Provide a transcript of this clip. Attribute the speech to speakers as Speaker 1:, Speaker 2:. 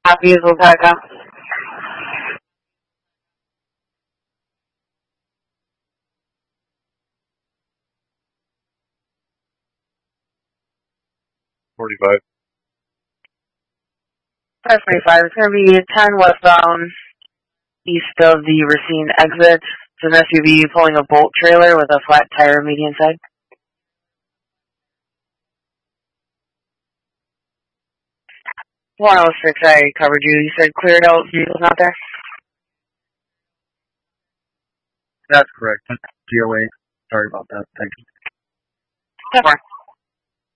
Speaker 1: Copies will back up.
Speaker 2: $45.
Speaker 1: 545. It's going to be 10 westbound, east of the Racine exit. It's an SUV pulling a bolt trailer with a flat tire median side. 106, I covered you. You said cleared out vehicles out there?
Speaker 3: That's correct. GOA. Sorry about that. Thank you.
Speaker 1: Never.